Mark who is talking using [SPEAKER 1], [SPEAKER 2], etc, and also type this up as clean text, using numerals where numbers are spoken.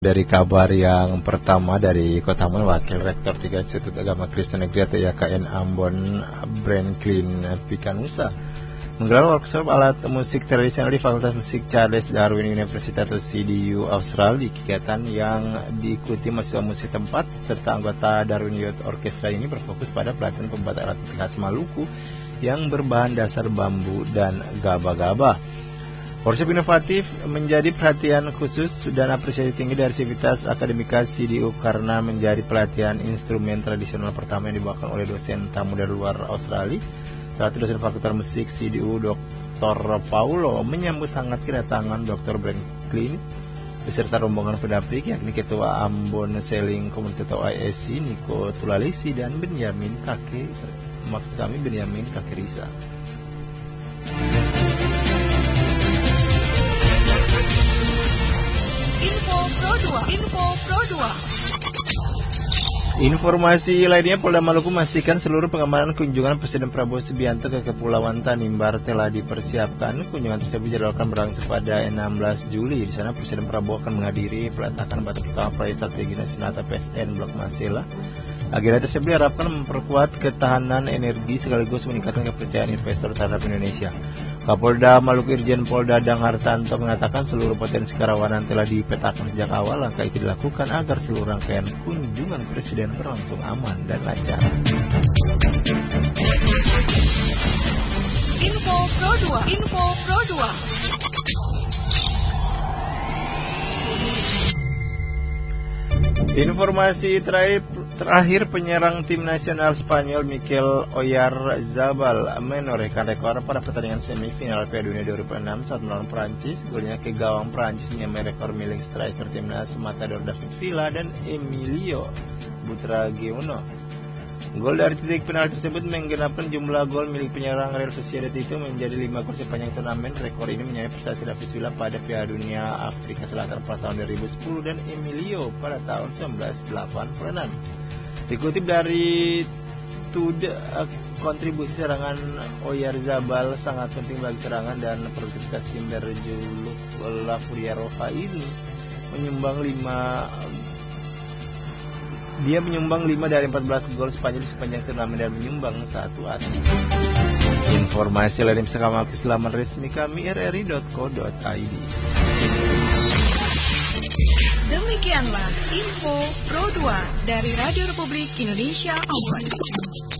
[SPEAKER 1] Dari kabar yang pertama dari Kota Ambon, Wakil Rektor 3 Institut Agama Kristen Negeri atau YKN Ambon, Branklin Pikanusa, menggelar workshop alat musik tradisional di Fakultas Musik Charles Darwin University atau CDU Australia. Kegiatan yang diikuti mahasiswa musik tempat serta anggota Darwin Youth Orchestra ini berfokus pada pelatihan pembuatan alat musik khas Maluku yang berbahan dasar bambu dan gaba-gaba. Workshop inovatif menjadi perhatian khusus dan apresiasi tinggi dari sivitas akademika CDU karena menjadi pelatihan instrumen tradisional pertama yang dibawakan oleh dosen tamu dari luar Australia. Saat itu dosen Fakultas Musik CDU Dr. Paulo menyambut hangat kedatangan Dr. Branklin beserta rombongan pendaping yakni Ketua Ambon Seling Komunitas atau ISC Niko Tulalisi dan Benyamin Kake Risa. Info Pro 2. Informasi lainnya, Polda Maluku memastikan seluruh pengamanan kunjungan Presiden Prabowo Subianto ke Kepulauan Tanimbar telah dipersiapkan. Kunjungan tersebut dijadwalkan berlangsung pada 16 Juli. Di sana Presiden Prabowo akan menghadiri peletakan batu pertama proyek strategi nasional atau PSN Blok Masela. Agenda tersebut diharapkan memperkuat ketahanan energi sekaligus meningkatkan kepercayaan investor terhadap Indonesia. Kapolda Maluku Irjen Pol Dadang Hartanto mengatakan seluruh potensi kerawanan telah dipetakan sejak awal. Langkah itu dilakukan agar seluruh rangkaian kunjungan Presiden berlangsung aman dan lancar. Info Pro 2. Informasi terakhir penyerang tim nasional Spanyol Mikel Oyarzabal menorehkan rekor pada pertandingan semifinal Piala Dunia 2006 saat melawan Prancis. Golnya ke gawang Prancis menyamai rekor milik striker timnas Matador David Villa dan Emilio Butragueño. Gol dari titik penalti tersebut menggenapkan jumlah gol milik penyerang Real Sociedad itu menjadi 5 gol sepanjang turnamen. Rekor ini menyamai prestasi David Villa pada Piala Dunia Afrika Selatan pada tahun 2010 dan Emilio pada tahun 1986. Dikutip dari Tude, kontribusi serangan Oyarzabal sangat penting bagi serangan dan produktivitas tim berjuluk La Furia Roja ini menyumbang 5 dari 14 gol sepanjang turnamen dan menyumbang 1 assist. Informasi lain bisa kamu akses laman resmi kami rri.co.id.
[SPEAKER 2] Demikianlah Info Pro 2 dari Radio Republik Indonesia Ambon.